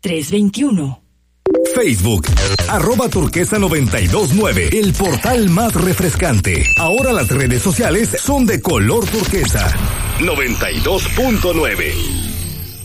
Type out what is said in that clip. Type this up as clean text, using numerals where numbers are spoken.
321. Facebook, @turquesa929, el portal más refrescante. Ahora las redes sociales son de color turquesa. 92.9.